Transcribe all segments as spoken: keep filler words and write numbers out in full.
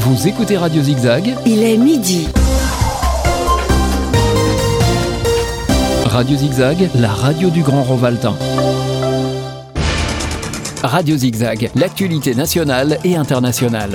Vous écoutez Radio Zigzag. Il est midi. Radio Zigzag, la radio du Grand Rovaltain. Radio Zigzag, l'actualité nationale et internationale.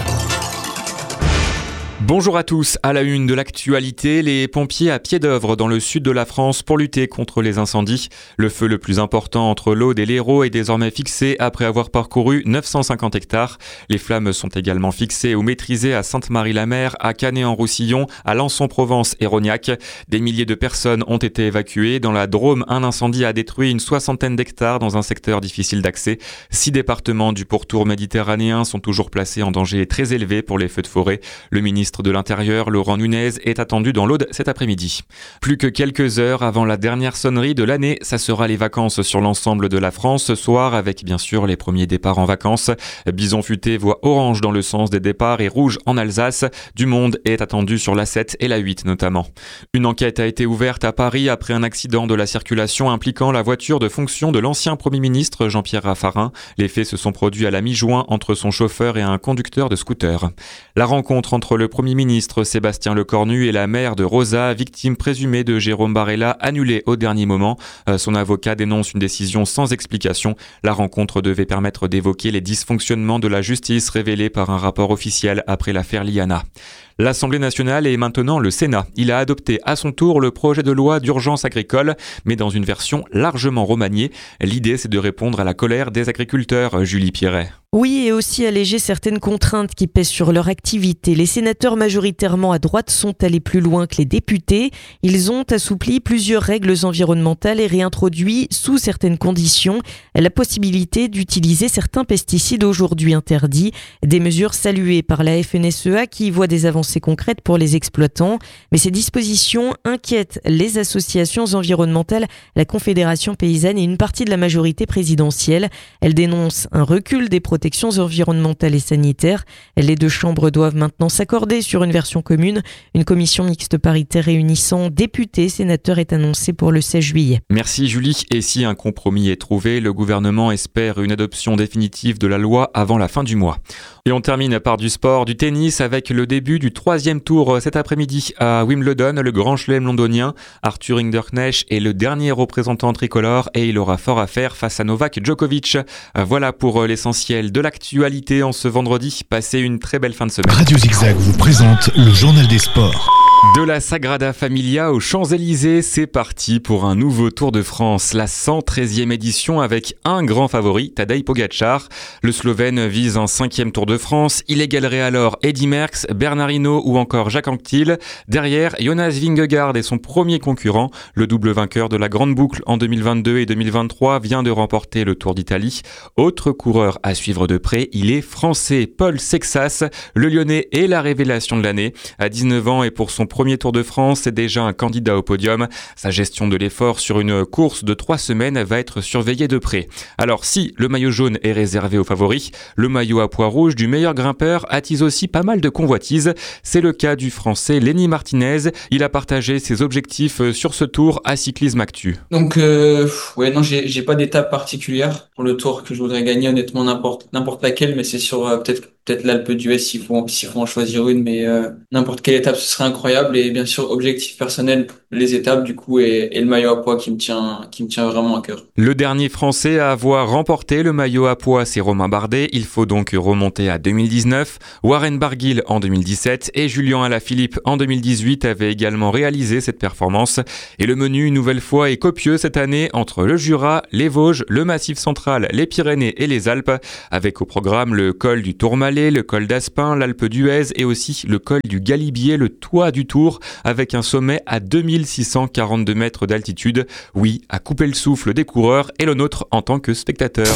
Bonjour à tous, à la une de l'actualité, les pompiers à pied d'œuvre dans le sud de la France pour lutter contre les incendies. Le feu le plus important entre l'Aude et l'Hérault est désormais fixé après avoir parcouru neuf cent cinquante hectares. Les flammes sont également fixées ou maîtrisées à Sainte-Marie-la-Mer, à Canet-en-Roussillon, à Lançon-Provence et Rognac. Des milliers de personnes ont été évacuées. Dans la Drôme, un incendie a détruit une soixantaine d'hectares dans un secteur difficile d'accès. Six départements du pourtour méditerranéen sont toujours placés en danger très élevé pour les feux de forêt. Le ministre de l'Intérieur, Laurent Nunez, est attendu dans l'Aude cet après-midi. Plus que quelques heures avant la dernière sonnerie de l'année, ça sera les vacances sur l'ensemble de la France ce soir, avec bien sûr les premiers départs en vacances. Bison futé voit orange dans le sens des départs et rouge en Alsace. Du monde est attendu sur l'A sept et l'A huit notamment. Une enquête a été ouverte à Paris après un accident de la circulation impliquant la voiture de fonction de l'ancien Premier ministre Jean-Pierre Raffarin. Les faits se sont produits à la mi-juin entre son chauffeur et un conducteur de scooter. La rencontre entre le Premier ministre Sébastien Lecornu et la mère de Rosa, victime présumée de Jérôme Barella, annulée au dernier moment. Son avocat dénonce une décision sans explication. La rencontre devait permettre d'évoquer les dysfonctionnements de la justice révélés par un rapport officiel après l'affaire Liana. L'Assemblée nationale et maintenant le Sénat. Il a adopté à son tour le projet de loi d'urgence agricole, mais dans une version largement remaniée. L'idée, c'est de répondre à la colère des agriculteurs, Julie Pierret. Oui, et aussi alléger certaines contraintes qui pèsent sur leur activité. Les sénateurs majoritairement à droite sont allés plus loin que les députés. Ils ont assoupli plusieurs règles environnementales et réintroduit, sous certaines conditions, la possibilité d'utiliser certains pesticides aujourd'hui interdits. Des mesures saluées par la F N S E A qui voit des avancées concrètes pour les exploitants. Mais ces dispositions inquiètent les associations environnementales, la Confédération paysanne et une partie de la majorité présidentielle. Elles dénoncent un recul des protections environnementales et sanitaires. Les deux chambres doivent maintenant s'accorder sur une version commune. Une commission mixte paritaire réunissant députés et sénateurs est annoncée pour le seize juillet. Merci Julie. Et si un compromis est trouvé, le gouvernement espère une adoption définitive de la loi avant la fin du mois. Et on termine par du sport, du tennis avec le début du troisième tour cet après-midi à Wimbledon, le grand chelem londonien. Arthur Hinderknecht est le dernier représentant tricolore et il aura fort à faire face à Novak Djokovic. Voilà pour l'essentiel de l'actualité en ce vendredi. Passez une très belle fin de semaine. Radio Zigzag vous présente le journal des sports. De la Sagrada Familia aux Champs-Élysées, c'est parti pour un nouveau Tour de France, la cent treizième édition avec un grand favori, Tadej Pogačar. Le Slovène vise un cinquième Tour de France, il égalerait alors Eddy Merckx, Bernard Hinault ou encore Jacques Anquetil. Derrière, Jonas Vingegaard est son premier concurrent. Le double vainqueur de la Grande Boucle en deux mille vingt-deux et deux mille vingt-trois vient de remporter le Tour d'Italie. Autre coureur à suivre de près, il est français, Paul Sexas. Le Lyonnais est la révélation de l'année. À dix-neuf ans et pour son premier Tour de France, c'est déjà un candidat au podium. Sa gestion de l'effort sur une course de trois semaines va être surveillée de près. Alors si le maillot jaune est réservé aux favoris, le maillot à pois rouge du meilleur grimpeur attise aussi pas mal de convoitises. C'est le cas du français Lenny Martinez. Il a partagé ses objectifs sur ce tour à Cyclisme Actu. Donc euh, ouais non j'ai j'ai pas d'étape particulière pour le tour que je voudrais gagner, honnêtement n'importe n'importe laquelle, mais c'est sur euh, peut-être peut-être l'Alpe d'Huez s'il faut s'il faut en choisir une, mais euh, n'importe quelle étape ce serait incroyable. Et bien sûr objectif personnel, les étapes du coup et, et le maillot à pois qui me tient qui me tient vraiment à cœur. Le dernier français à avoir remporté le maillot à pois, c'est Romain Bardet. Il faut donc remonter à deux mille dix-neuf. Warren Barguil en deux mille dix-sept et Julien Alaphilippe en deux mille dix-huit avaient également réalisé cette performance. Et le menu une nouvelle fois est copieux cette année entre le Jura, les Vosges, le Massif central, les Pyrénées et les Alpes, avec au programme le col du Tourmalet, le col d'Aspin, l'Alpe d'Huez et aussi le col du Galibier, le toit du Tour, avec un sommet à deux mille six cent quarante-deux mètres d'altitude. Oui, à couper le souffle des coureurs et le nôtre en tant que spectateur.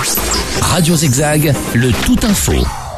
Radio Zigzag, le tout info.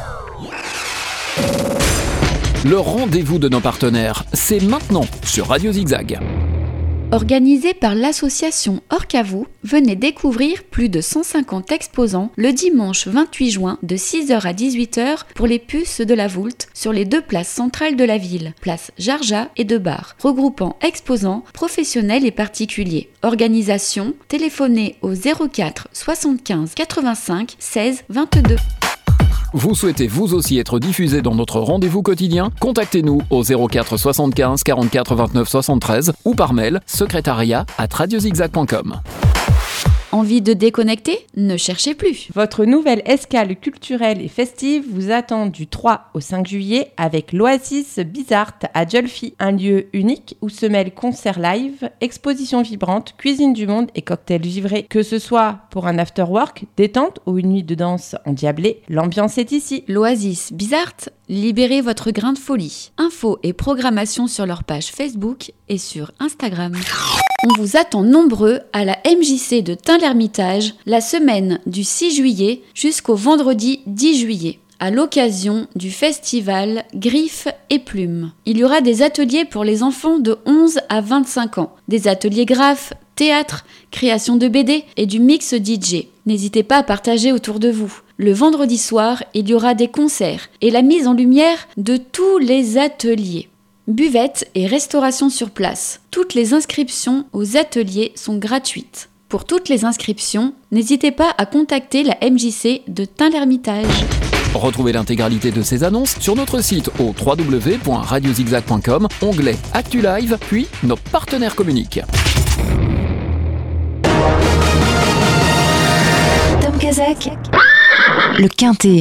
Le rendez-vous de nos partenaires, c'est maintenant sur Radio Zigzag. Organisé par l'association Orcavou, venez découvrir plus de cent cinquante exposants le dimanche vingt-huit juin de six heures à dix-huit heures pour les puces de la Voulte sur les deux places centrales de la ville, place Jarja et de Bar, regroupant exposants, professionnels et particuliers. Organisation, téléphonez au zéro quatre soixante-quinze quatre-vingt-cinq seize vingt-deux. Vous souhaitez vous aussi être diffusé dans notre rendez-vous quotidien? Contactez-nous au zéro quatre soixante-quinze quarante-quatre vingt-neuf soixante-treize ou par mail secrétariat arobase radiozigzag point com. Envie de déconnecter? Ne cherchez plus. Votre nouvelle escale culturelle et festive vous attend du trois au cinq juillet avec l'Oasis Bizart à Jolfi, un lieu unique où se mêlent concerts live, expositions vibrantes, cuisine du monde et cocktails givrés. Que ce soit pour un after-work, détente ou une nuit de danse endiablée, l'ambiance est ici. L'Oasis Bizart, libérez votre grain de folie. Infos et programmation sur leur page Facebook et sur Instagram. On vous attend nombreux à la M J C de Tain-l'Hermitage la semaine du six juillet jusqu'au vendredi dix juillet, à l'occasion du festival Griffes et Plumes. Il y aura des ateliers pour les enfants de onze à vingt-cinq ans, des ateliers graphes, théâtre, création de B D et du mix D J. N'hésitez pas à partager autour de vous. Le vendredi soir, il y aura des concerts et la mise en lumière de tous les ateliers. Buvette et restauration sur place. Toutes les inscriptions aux ateliers sont gratuites. Pour toutes les inscriptions, n'hésitez pas à contacter la M J C de Tain-l'Hermitage. Retrouvez l'intégralité de ces annonces sur notre site au w w w point radiozigzag point com, onglet Actu Live, puis nos partenaires communiquent. Tom Kazak, le Quintet.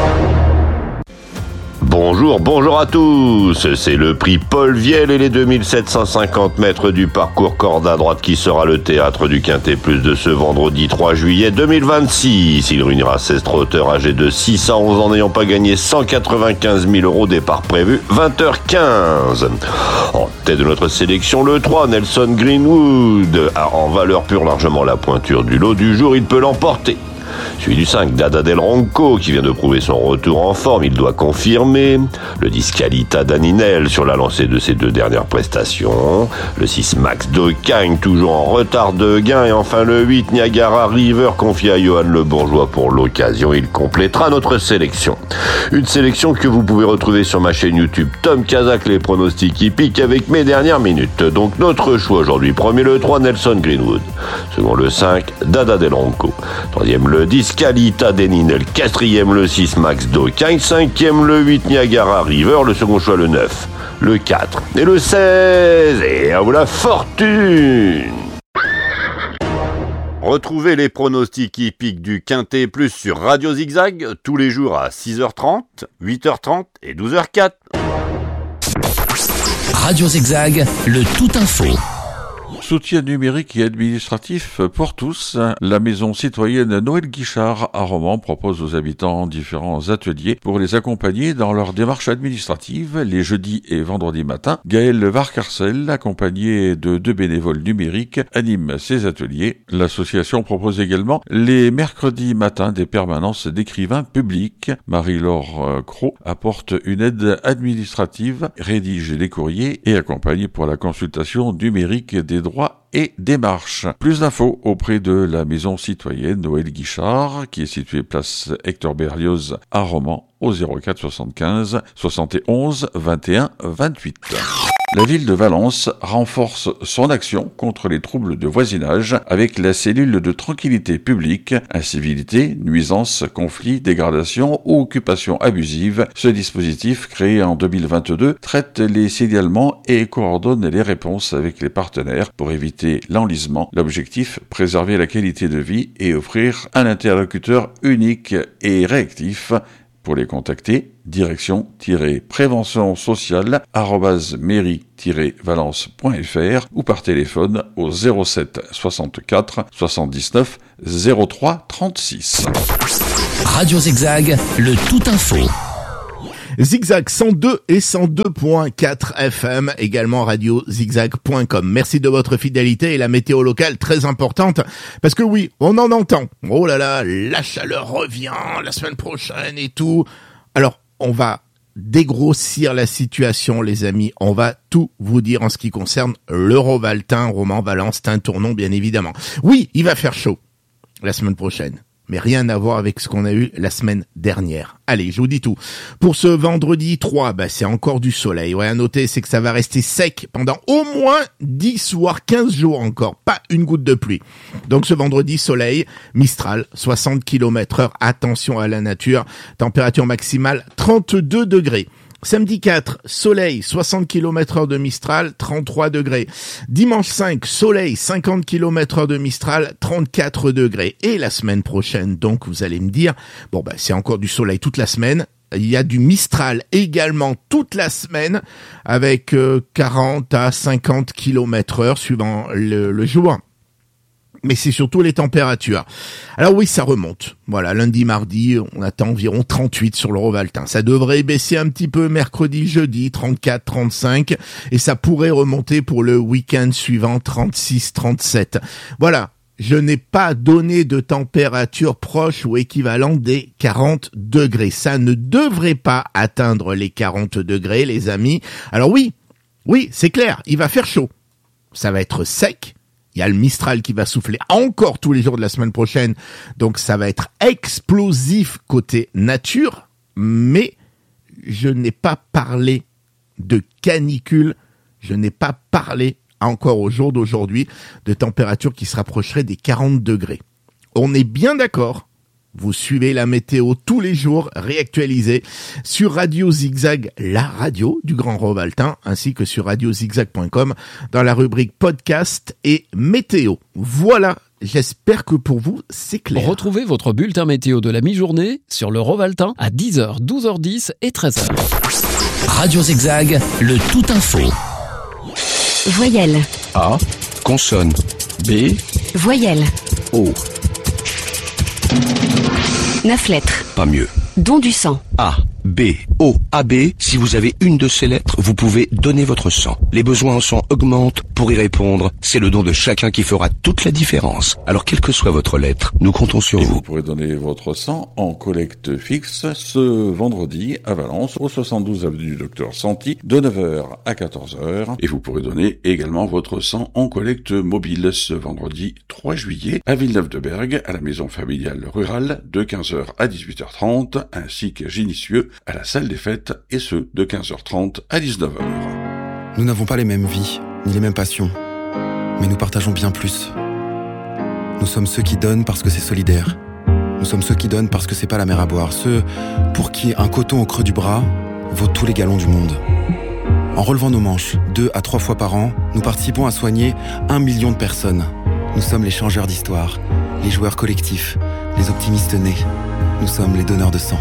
Bonjour, bonjour à tous. C'est le prix Paul Viel et les deux mille sept cent cinquante mètres du parcours corde à droite qui sera le théâtre du Quintet Plus de ce vendredi trois juillet deux mille vingt-six. Il réunira seize trotteurs âgés de six à onze ans n'ayant pas gagné cent quatre-vingt-quinze mille euros, départ prévu vingt heures quinze. En tête de notre sélection, le trois, Nelson Greenwood, a en valeur pure largement la pointure du lot du jour, il peut l'emporter. Suivi du cinq, Dada Del Ronco, qui vient de prouver son retour en forme, il doit confirmer. Le dix, Calita Daninel, sur la lancée de ses deux dernières prestations. Le six, Max Docagne, toujours en retard de gain. Et enfin le huit, Niagara River, confié à Johan Le Bourgeois pour l'occasion. Il complétera notre sélection. Une sélection que vous pouvez retrouver sur ma chaîne YouTube Tom Kazak, les pronostics hippiques avec mes dernières minutes. Donc notre choix aujourd'hui, premier le trois, Nelson Greenwood. Second le cinq, Dada Del Ronco. Troisième le dix, Calita Daninel. Quatrième le six, Max Docagne. Cinquième le huit, Niagara River. Le second choix le neuf, le quatre et le seize. Et à vous la fortune. Retrouvez les pronostics hippiques du Quintet Plus sur Radio Zigzag tous les jours à six heures trente, huit heures trente et douze heures quatre. Radio Zigzag, le tout info. Soutien numérique et administratif pour tous. La maison citoyenne Noël Guichard à Romans propose aux habitants différents ateliers pour les accompagner dans leur démarche administrative. Les jeudis et vendredis matins, Gaël Varcarcel, accompagné de deux bénévoles numériques, anime ces ateliers. L'association propose également les mercredis matins des permanences d'écrivains publics. Marie-Laure Cros apporte une aide administrative, rédige les courriers et accompagne pour la consultation numérique des droits et démarches. Plus d'infos auprès de la maison citoyenne Noël Guichard, qui est située place Hector Berlioz à Romans, au zéro quatre soixante-quinze soixante et onze vingt et un vingt-huit. La ville de Valence renforce son action contre les troubles de voisinage avec la cellule de tranquillité publique, incivilité, nuisances, conflits, dégradation ou occupation abusive. Ce dispositif, créé en deux mille vingt-deux, traite les signalements et coordonne les réponses avec les partenaires pour éviter l'enlisement. L'objectif, préserver la qualité de vie et offrir un interlocuteur unique et réactif. Pour les contacter, direction-prévention sociale arobase mairie-valence point fr ou par téléphone au zéro sept soixante-quatre soixante-dix-neuf zéro trois trente-six. Radio Zigzag, le tout info. Zigzag cent deux et cent deux virgule quatre F M, également radio zigzag point com. Merci de votre fidélité et la météo locale très importante, parce que oui, on en entend. Oh là là, la chaleur revient la semaine prochaine et tout. Alors, on va dégrossir la situation, les amis. On va tout vous dire en ce qui concerne l'Eurovaltin, Romans, Valence, Tain, Tournon, bien évidemment. Oui, il va faire chaud la semaine prochaine. mais rien à voir avec ce qu'on a eu la semaine dernière. Allez, je vous dis tout. Pour ce vendredi trois, bah, c'est encore du soleil. Ouais, à noter, c'est que ça va rester sec pendant au moins dix voire quinze jours encore. Pas une goutte de pluie. Donc ce vendredi, soleil, Mistral, soixante kilomètres heure. Attention à la nature. Température maximale, trente-deux degrés. Samedi quatre, soleil, soixante kilomètres heure de Mistral, trente-trois degrés. Dimanche cinq, soleil, cinquante kilomètres heure de Mistral, trente-quatre degrés. Et la semaine prochaine, donc, vous allez me dire, bon, bah, c'est encore du soleil toute la semaine. Il y a du Mistral également toute la semaine avec euh, quarante à cinquante kilomètres heure suivant le, le jour. Mais c'est surtout les températures. Alors oui, ça remonte. Voilà, lundi, mardi, on attend environ trente-huit sur le Rovaltin. Ça devrait baisser un petit peu mercredi, jeudi, trente-quatre, trente-cinq. Et ça pourrait remonter pour le week-end suivant, trente-six, trente-sept. Voilà, je n'ai pas donné de température proche ou équivalente des quarante degrés. Ça ne devrait pas atteindre les quarante degrés, les amis. Alors oui, oui, c'est clair, il va faire chaud. Ça va être sec. Il y a le Mistral qui va souffler encore tous les jours de la semaine prochaine. Donc ça va être explosif côté nature. Mais je n'ai pas parlé de canicule. Je n'ai pas parlé encore au jour d'aujourd'hui de température qui se rapprocherait des quarante degrés. On est bien d'accord. Vous suivez la météo tous les jours, réactualisée sur Radio Zigzag, la radio du Grand Rovaltin, ainsi que sur radio zigzag point com dans la rubrique podcast et météo. Voilà, j'espère que pour vous, c'est clair. Retrouvez votre bulletin météo de la mi-journée sur le Rovaltin à dix heures, douze heures dix et treize heures. Radio Zigzag, le tout info. Voyelle. A. Consonne. B. Voyelle. O. Neuf lettres. Pas mieux. Don du sang. A, B, O, A, B. Si vous avez une de ces lettres, vous pouvez donner votre sang. Les besoins en sang augmentent. Pour y répondre, c'est le don de chacun qui fera toute la différence. Alors, quelle que soit votre lettre, nous comptons sur Et vous. Vous pourrez donner votre sang en collecte fixe ce vendredi à Valence, au soixante-douze avenue du Docteur Santi, de neuf heures à quatorze heures. Et vous pourrez donner également votre sang en collecte mobile ce vendredi trois juillet à Villeneuve-de-Berg, à la maison familiale rurale, de quinze heures à dix-huit heures trente, ainsi qu'à Génissieux, à la salle des fêtes, et ce, de quinze heures trente à dix-neuf heures. Nous n'avons pas les mêmes vies, ni les mêmes passions, mais nous partageons bien plus. Nous sommes ceux qui donnent parce que c'est solidaire. Nous sommes ceux qui donnent parce que c'est pas la mer à boire. Ceux pour qui un coton au creux du bras vaut tous les gallons du monde. En relevant nos manches, deux à trois fois par an, nous participons à soigner un million de personnes. Nous sommes les changeurs d'histoire, les joueurs collectifs, les optimistes nés. Nous sommes les donneurs de sang.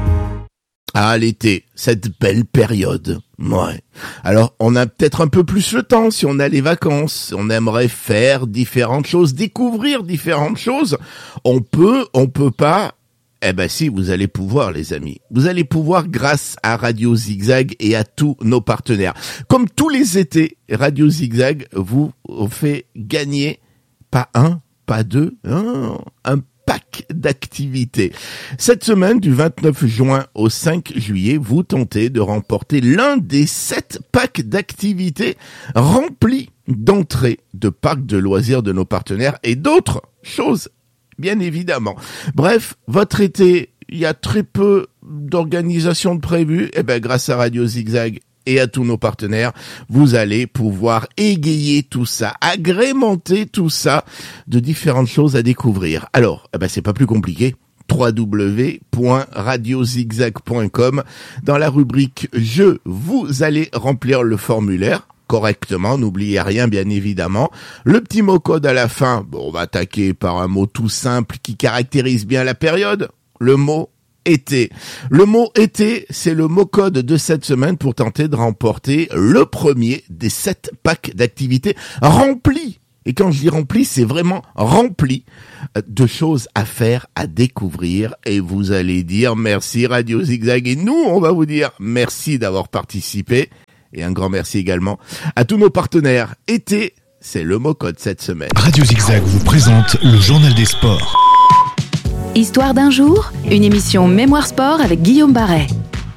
Ah, l'été, cette belle période. Ouais. Alors, on a peut-être un peu plus le temps si on a les vacances. On aimerait faire différentes choses, découvrir différentes choses. On peut, on peut pas. Eh ben si, vous allez pouvoir, les amis. Vous allez pouvoir grâce à Radio Zigzag et à tous nos partenaires. Comme tous les étés, Radio Zigzag vous fait gagner pas un, pas deux, un, un pack d'activités. Cette semaine, du vingt-neuf juin au cinq juillet, vous tentez de remporter l'un des sept packs d'activités remplis d'entrées de parcs de loisirs de nos partenaires et d'autres choses, bien évidemment. Bref, votre été, il y a très peu d'organisation de prévues. Eh ben, grâce à Radio Zigzag et à tous nos partenaires, vous allez pouvoir égayer tout ça, agrémenter tout ça de différentes choses à découvrir. Alors, eh ben, c'est pas plus compliqué. w w w point radio zigzag point com. Dans la rubrique Jeux, vous allez remplir le formulaire correctement, n'oubliez rien bien évidemment. Le petit mot code à la fin, bon, on va attaquer par un mot tout simple qui caractérise bien la période, le mot été. Le mot été, c'est le mot code de cette semaine pour tenter de remporter le premier des sept packs d'activités remplis. Et quand je dis rempli, c'est vraiment rempli de choses à faire, à découvrir. Et vous allez dire merci Radio Zigzag. Et nous, on va vous dire merci d'avoir participé. Et un grand merci également à tous nos partenaires. Été, c'est le mot code cette semaine. Radio Zigzag vous présente le journal des sports. Histoire d'un jour, une émission Mémoire Sport avec Guillaume Barret.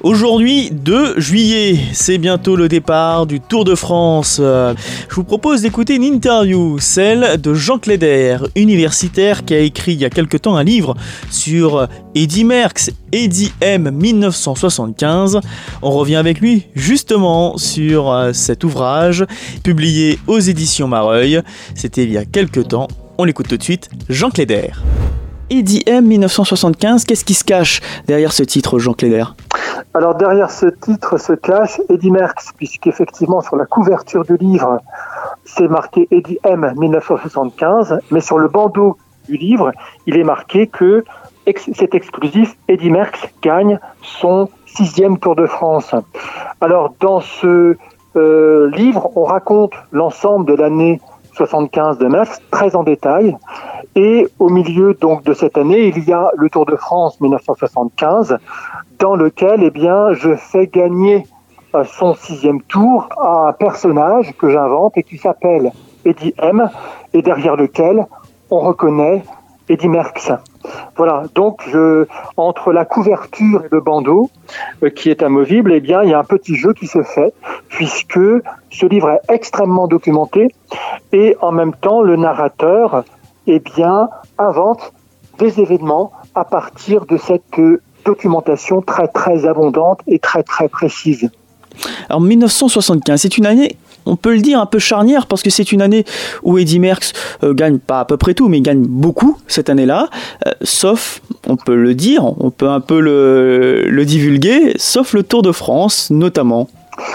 Aujourd'hui, deux juillet, c'est bientôt le départ du Tour de France. Euh, je vous propose d'écouter une interview, celle de Jean Cléder, universitaire qui a écrit il y a quelque temps un livre sur Eddy Merckx, Eddy M dix-neuf cent soixante-quinze. On revient avec lui justement sur euh, cet ouvrage publié aux éditions Mareuil. C'était il y a quelque temps. On l'écoute tout de suite, Jean Cléder. Eddy M dix-neuf cent soixante-quinze, qu'est-ce qui se cache derrière ce titre, Jean Cléder ? Alors derrière ce titre se cache Eddy Merckx, puisqu'effectivement sur la couverture du livre, c'est marqué Eddy M dix-neuf cent soixante-quinze, mais sur le bandeau du livre, il est marqué que ex- c'est exclusif, Eddy Merckx gagne son sixième Tour de France. Alors dans ce euh, livre, on raconte l'ensemble de l'année soixante-quinze de Merckx, très en détail. Et au milieu donc de cette année, il y a le Tour de France dix-neuf cent soixante-quinze, dans lequel eh bien, je fais gagner euh, son sixième tour à un personnage que j'invente et qui s'appelle Eddy M, et derrière lequel on reconnaît Eddy Merckx. Voilà, donc je, entre la couverture et le bandeau, euh, qui est amovible, eh bien, il y a un petit jeu qui se fait, puisque ce livre est extrêmement documenté, et en même temps, le narrateur eh bien, invente des événements à partir de cette euh, documentation très très abondante et très très précise. Alors dix-neuf cent soixante-quinze, c'est une année, on peut le dire, un peu charnière, parce que c'est une année où Eddy Merckx euh, gagne pas à peu près tout, mais il gagne beaucoup cette année-là, euh, sauf, on peut le dire, on peut un peu le, le divulguer, sauf le Tour de France notamment.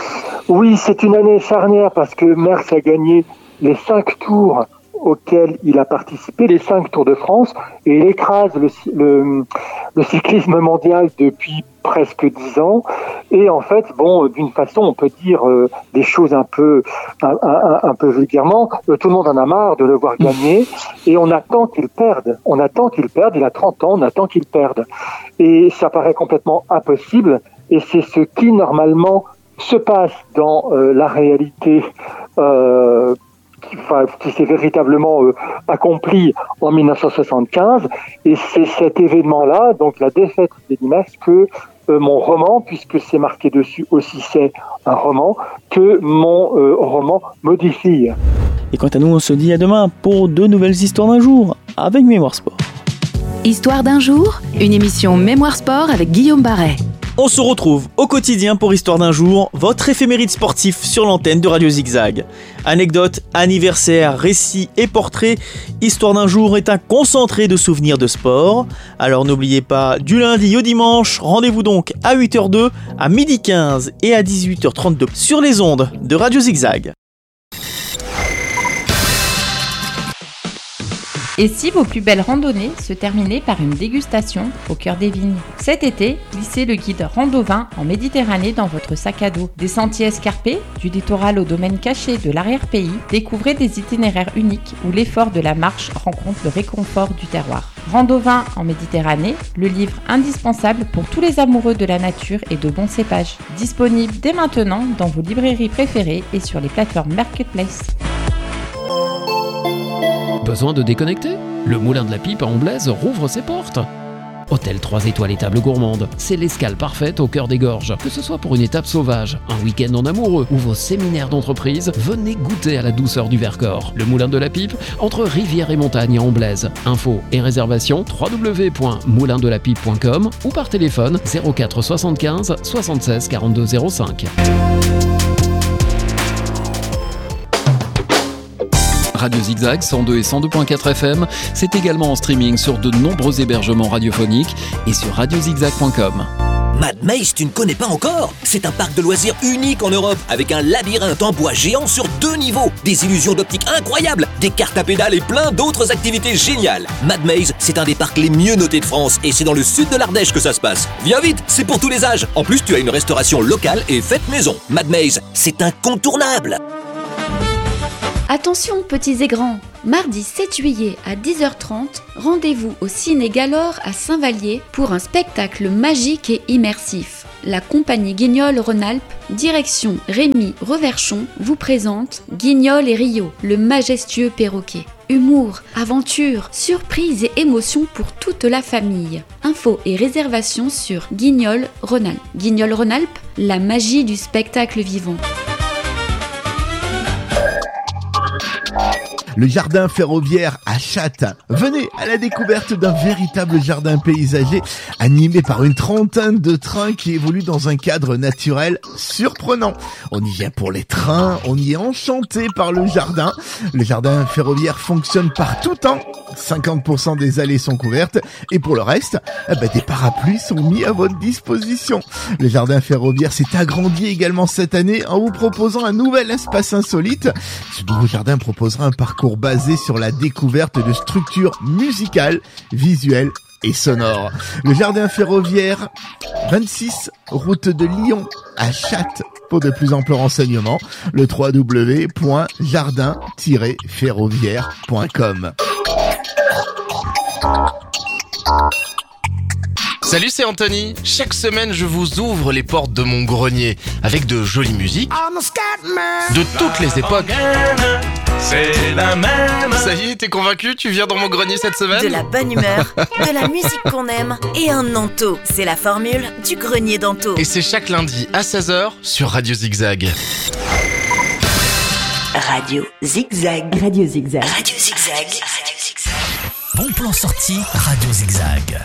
Oui, c'est une année charnière parce que Merckx a gagné les cinq tours auxquels il a participé, les cinq Tours de France, et il écrase le, le, le cyclisme mondial depuis presque dix ans. Et en fait, bon, d'une façon, on peut dire euh, des choses un peu, un, un, un peu vulgairement. Euh, tout le monde en a marre de le voir gagner, et on attend qu'il perde. On attend qu'il perde. Il a trente ans, on attend qu'il perde. Et ça paraît complètement impossible. Et c'est ce qui normalement se passe dans euh, la réalité. Euh, Qui, enfin, qui s'est véritablement euh, accompli en dix-neuf cent soixante-quinze, et c'est cet événement-là, donc la défaite d'Eddy Merckx, que euh, mon roman, puisque c'est marqué dessus aussi c'est un roman, que mon euh, roman modifie. Et quant à nous, on se dit à demain pour deux nouvelles histoires d'un jour avec Mémoire Sport. Histoire d'un jour, une émission Mémoire Sport avec Guillaume Barret. On se retrouve au quotidien pour Histoire d'un jour, votre éphéméride sportif sur l'antenne de Radio Zigzag. Anecdotes, anniversaires, récits et portraits, Histoire d'un jour est un concentré de souvenirs de sport. Alors n'oubliez pas, du lundi au dimanche, rendez-vous donc à huit heures zéro deux, à midi quinze et à dix-huit heures trente-deux sur les ondes de Radio Zigzag. Et si vos plus belles randonnées se terminaient par une dégustation au cœur des vignes ? Cet été, glissez le guide Rando-Vin en Méditerranée dans votre sac à dos. Des sentiers escarpés, du littoral au domaine caché de l'arrière-pays, découvrez des itinéraires uniques où l'effort de la marche rencontre le réconfort du terroir. Rando-Vin en Méditerranée, le livre indispensable pour tous les amoureux de la nature et de bons cépages. Disponible dès maintenant dans vos librairies préférées et sur les plateformes Marketplace. Besoin de déconnecter ? Le Moulin de la Pipe à Omblaise rouvre ses portes. Hôtel trois étoiles et table gourmande, c'est l'escale parfaite au cœur des gorges. Que ce soit pour une étape sauvage, un week-end en amoureux ou vos séminaires d'entreprise, venez goûter à la douceur du Vercors. Le Moulin de la Pipe, entre rivière et montagne à Omblaise. Infos et réservations w w w point moulin de la pipe point com ou par téléphone zéro quatre soixante-quinze soixante-seize quarante-deux zéro cinq. Radio Zigzag cent deux et cent deux virgule quatre F M, c'est également en streaming sur de nombreux hébergements radiophoniques et sur radio zigzag point com. Mad Maze, tu ne connais pas encore ? C'est un parc de loisirs unique en Europe, avec un labyrinthe en bois géant sur deux niveaux, des illusions d'optique incroyables, des cartes à pédales et plein d'autres activités géniales. Mad Maze, c'est un des parcs les mieux notés de France et c'est dans le sud de l'Ardèche que ça se passe. Viens vite, c'est pour tous les âges. En plus, tu as une restauration locale et fête maison. Mad Maze, c'est incontournable. Attention petits et grands, mardi sept juillet à dix heures trente, rendez-vous au Ciné Galore à Saint-Vallier pour un spectacle magique et immersif. La compagnie Guignol Rhône-Alpes, direction Rémi Reverchon, vous présente Guignol et Rio, le majestueux perroquet. Humour, aventure, surprise et émotion pour toute la famille. Infos et réservations sur Guignol Rhône-Alpes. Guignol Rhône-Alpes, la magie du spectacle vivant. Le jardin ferroviaire à Chatte. Venez à la découverte d'un véritable jardin paysager animé par une trentaine de trains qui évoluent dans un cadre naturel surprenant. On y vient pour les trains, on y est enchanté par le jardin. Le jardin ferroviaire fonctionne par tout temps. cinquante pour cent des allées sont couvertes et pour le reste, eh ben, des parapluies sont mis à votre disposition. Le jardin ferroviaire s'est agrandi également cette année en vous proposant un nouvel espace insolite. Ce nouveau jardin proposera un parcours basé sur la découverte de structures musicales, visuelles et sonores. Le jardin ferroviaire vingt-six, route de Lyon à Chatte. Pour de plus amples renseignements, le w w w point jardin tiret ferroviaire point com. Salut, c'est Anthony. Chaque semaine, je vous ouvre les portes de mon grenier avec de jolies musiques de toutes les époques. C'est la même. Ça y est, t'es convaincu? Tu viens dans mon grenier cette semaine? De la bonne humeur, de la musique qu'on aime et un Nanto. C'est la formule du grenier d'Anto. Et c'est chaque lundi à seize heures sur Radio Zigzag. Radio Zigzag. Radio Zigzag. Radio Zigzag. Radio Zigzag. Bon plan sorti, Radio Zigzag.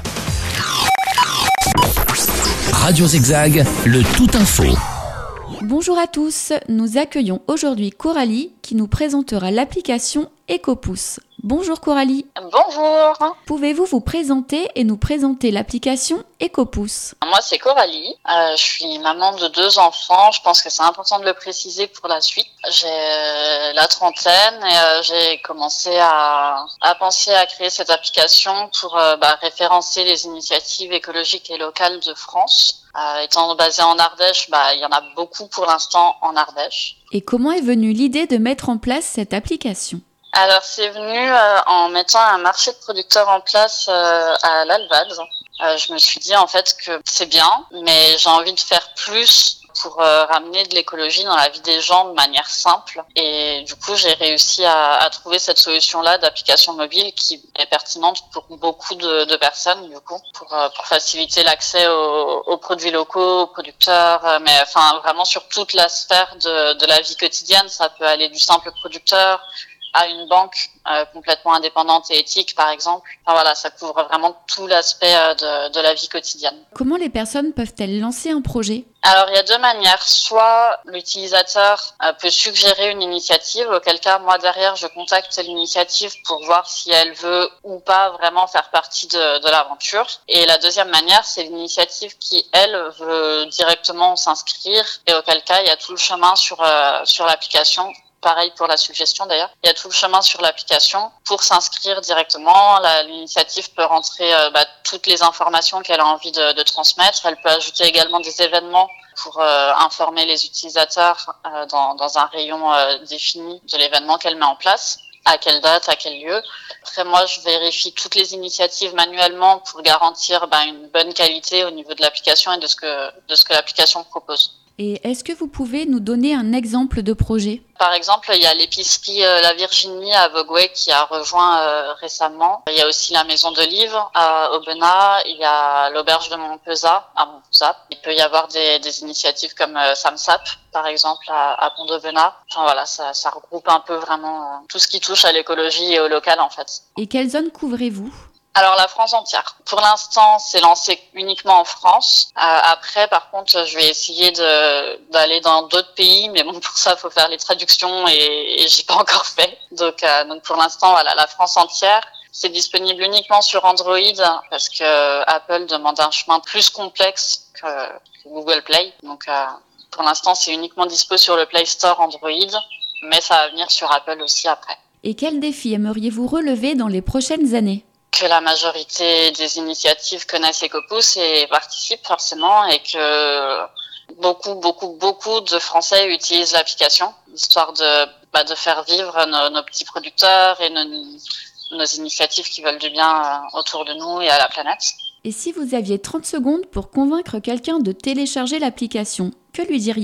Radio Zigzag, le tout info. Bonjour à tous, nous accueillons aujourd'hui Coralie qui nous présentera l'application Ecopousse. Bonjour Coralie. Bonjour. Pouvez-vous vous présenter et nous présenter l'application Ecopousse? Moi c'est Coralie, euh, je suis maman de deux enfants, je pense que c'est important de le préciser pour la suite. J'ai euh, la trentaine et euh, j'ai commencé à, à penser à créer cette application pour euh, bah, référencer les initiatives écologiques et locales de France. Euh, étant basée en Ardèche, bah, il y en a beaucoup pour l'instant en Ardèche. Et comment est venue l'idée de mettre en place cette application? Alors c'est venu euh, en mettant un marché de producteurs en place euh, à l'Alvad. Euh, je me suis dit en fait que c'est bien, mais j'ai envie de faire plus pour euh, ramener de l'écologie dans la vie des gens de manière simple. Et du coup, j'ai réussi à, à trouver cette solution-là d'application mobile qui est pertinente pour beaucoup de, de personnes, du coup, pour, euh, pour faciliter l'accès aux, aux produits locaux, aux producteurs, euh, mais enfin vraiment sur toute la sphère de, de la vie quotidienne. Ça peut aller du simple producteur à une banque euh, complètement indépendante et éthique, par exemple. Enfin voilà, ça couvre vraiment tout l'aspect euh, de, de la vie quotidienne. Comment les personnes peuvent-elles lancer un projet? Alors, il y a deux manières. Soit l'utilisateur euh, peut suggérer une initiative, auquel cas, moi, derrière, je contacte l'initiative pour voir si elle veut ou pas vraiment faire partie de, de l'aventure. Et la deuxième manière, c'est l'initiative qui, elle, veut directement s'inscrire et auquel cas, il y a tout le chemin sur, euh, sur l'application. Pareil pour la suggestion d'ailleurs. Il y a tout le chemin sur l'application pour s'inscrire directement. La, l'initiative peut rentrer euh, bah, toutes les informations qu'elle a envie de, de transmettre. Elle peut ajouter également des événements pour euh, informer les utilisateurs euh, dans, dans un rayon euh, défini de l'événement qu'elle met en place. À quelle date, à quel lieu. Après, moi, je vérifie toutes les initiatives manuellement pour garantir bah, une bonne qualité au niveau de l'application et de ce que, de ce que l'application propose. Et est-ce que vous pouvez nous donner un exemple de projet? Par exemple, il y a l'épicerie euh, La Virginie à Vogüé qui a rejoint euh, récemment. Il y a aussi la maison de livres à Aubenas. Il y a l'auberge de Montpezat à Montpezat. Il peut y avoir des, des initiatives comme euh, Samsap, par exemple, à, à Pont-d'Aubenas. Enfin voilà, ça, ça regroupe un peu vraiment euh, tout ce qui touche à l'écologie et au local en fait. Et quelle zone couvrez-vous? Alors la France entière. Pour l'instant, c'est lancé uniquement en France. Euh, après, par contre, je vais essayer de d'aller dans d'autres pays, mais bon, pour ça, il faut faire les traductions et, et j'ai pas encore fait. Donc, euh, donc pour l'instant, voilà, la France entière. C'est disponible uniquement sur Android parce que Apple demande un chemin plus complexe que, que Google Play. Donc, euh, pour l'instant, c'est uniquement dispo sur le Play Store Android, mais ça va venir sur Apple aussi après. Et quels défis aimeriez-vous relever dans les prochaines années? Que la majorité des initiatives connaissent Ecopousse et participent forcément et que beaucoup, beaucoup, beaucoup de Français utilisent l'application, histoire de, bah, de faire vivre nos, nos petits producteurs et nos, nos initiatives qui veulent du bien autour de nous et à la planète. Et si vous aviez trente secondes pour convaincre quelqu'un de télécharger l'application, que lui diriez-vous?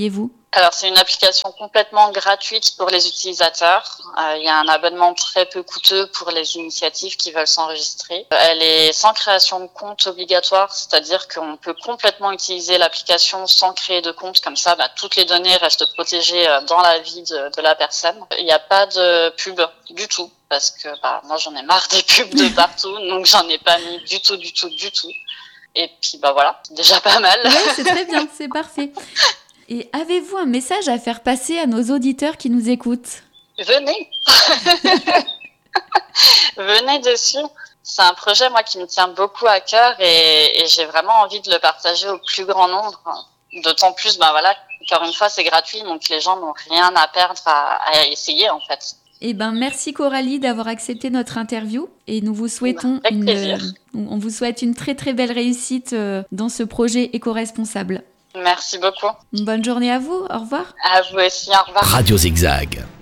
Alors, c'est une application complètement gratuite pour les utilisateurs. Euh, il y a un abonnement très peu coûteux pour les initiatives qui veulent s'enregistrer. Elle est sans création de compte obligatoire, c'est-à-dire qu'on peut complètement utiliser l'application sans créer de compte. Comme ça, bah, toutes les données restent protégées dans la vie de, de la personne. Il n'y a pas de pub du tout, parce que bah, moi, j'en ai marre des pubs de partout, donc j'en ai pas mis du tout, du tout, du tout. Et puis, bah voilà, c'est déjà pas mal. Oui, c'est très bien, c'est parfait. Et avez-vous un message à faire passer à nos auditeurs qui nous écoutent ? Venez Venez dessus. C'est un projet, moi, qui me tient beaucoup à cœur et, et j'ai vraiment envie de le partager au plus grand nombre. D'autant plus, ben voilà, encore une fois, c'est gratuit, donc les gens n'ont rien à perdre à, à essayer, en fait. Eh ben, merci Coralie d'avoir accepté notre interview et nous vous souhaitons Avec une, plaisir. euh, on vous souhaite une très très belle réussite euh, dans ce projet éco-responsable. Merci beaucoup. Une bonne journée à vous, au revoir. À vous aussi, au revoir. Radio Zigzag.